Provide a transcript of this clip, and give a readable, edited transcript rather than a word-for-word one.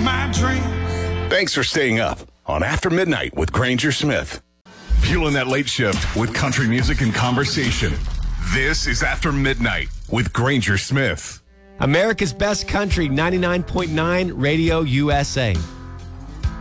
my dreams. Thanks for staying up on After Midnight with Granger Smith. Fueling that late shift with country music and conversation. This is After Midnight with Granger Smith. America's Best Country, 99.9 Radio USA.